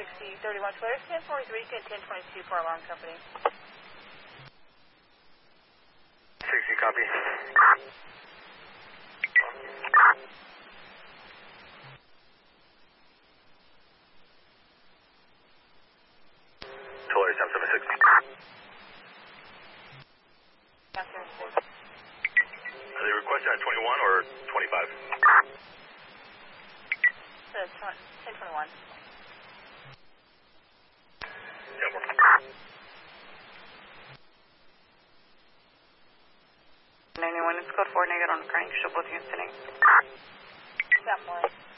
6031 Twitter, 1043 to 1022 for alarm company. 60, copy. Tulare 7760. Are they requesting at 21 or 25? 1021. 91, it's code 4 negative on crank, show both units tonight. That one.